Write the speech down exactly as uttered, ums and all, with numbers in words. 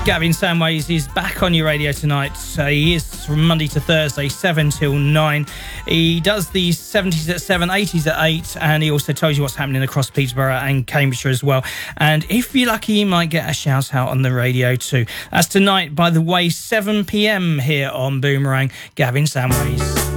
Gavin Samways is back on your radio tonight. Uh, he is from Monday to Thursday, seven till nine. He does the seventies at seven, eighties at eight, and he also tells you what's happening across Peterborough and Cambridgeshire as well. And if you're lucky, you might get a shout out on the radio too. That's tonight, by the way, seven p m here on Boomerang. Gavin Samways.